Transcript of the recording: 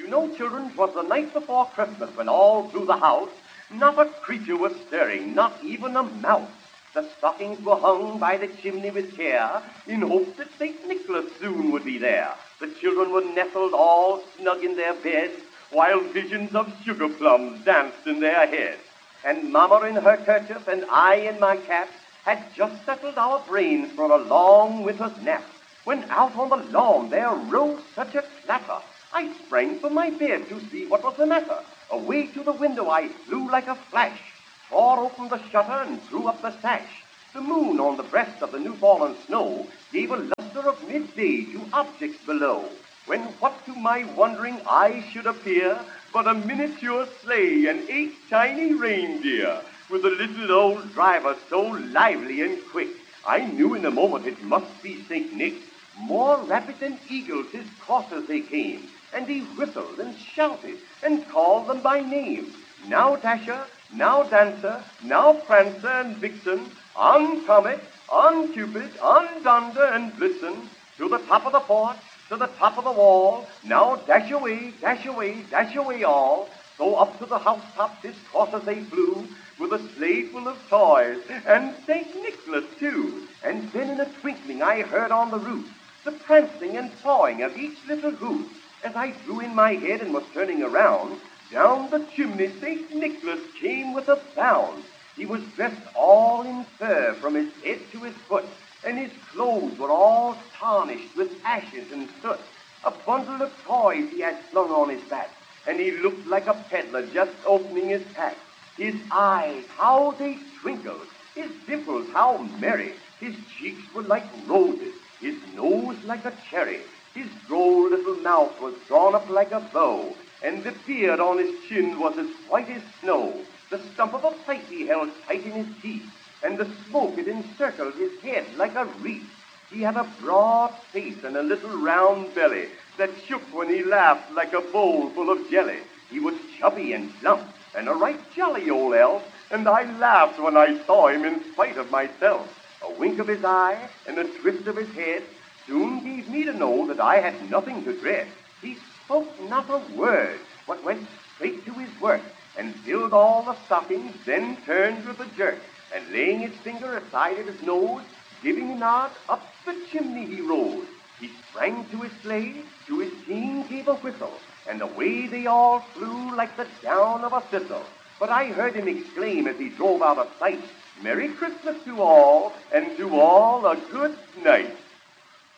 know, children, 'twas the night before Christmas when all through the house not a creature was stirring, not even a mouse. The stockings were hung by the chimney with care, in hopes that St. Nicholas soon would be there. The children were nestled all snug in their beds, while visions of sugar plums danced in their heads. And Mamma in her kerchief and I in my cap had just settled our brains for a long winter's nap, when out on the lawn there rose such a clatter. I sprang from my bed to see what was the matter. Away to the window I flew like a flash, tore open the shutter and threw up the sash. The moon on the breast of the new-fallen snow gave a luster of midday to objects below, when what to my wondering eye should appear but a miniature sleigh and 8 tiny reindeer, with a little old driver so lively and quick. I knew in a moment it must be St. Nick. More rapid than eagles his coursers they came, and he whistled and shouted and called them by name. Now Dasher, now Dancer, now Prancer and Vixen, on Comet, on Cupid, on Donder and Blitzen, to the top of the porch, to the top of the wall, now dash away, dash away, dash away all. So up to the housetops his coursers they flew, with a sleigh full of toys, and St. Nicholas too. And then in a twinkling I heard on the roof the prancing and pawing of each little hoof. As I drew in my head and was turning around, down the chimney St. Nicholas came with a bound. He was dressed all in fur from his head to his foot, and his clothes were all tarnished with ashes and soot. A bundle of toys he had slung on his back, and he looked like a peddler just opening his pack. His eyes, how they twinkled, his dimples, how merry, his cheeks were like roses, his nose like a cherry, his droll little mouth was drawn up like a bow, and the beard on his chin was as white as snow. The stump of a pipe he held tight in his teeth, and the smoke it encircled his head like a wreath. He had a broad face and a little round belly that shook when he laughed like a bowl full of jelly. He was chubby and plump, and a right jolly old elf, and I laughed when I saw him in spite of myself. A wink of his eye and a twist of his head soon gave me to know that I had nothing to dread. He spoke not a word, but went straight to his work, and filled all the stockings, then turned with a jerk, and laying his finger aside of his nose, giving a nod, up the chimney he rose. He sprang to his sleigh, to his team gave a whistle, and away they all flew like the down of a thistle. But I heard him exclaim as he drove out of sight, "Merry Christmas to all, and to all a good night."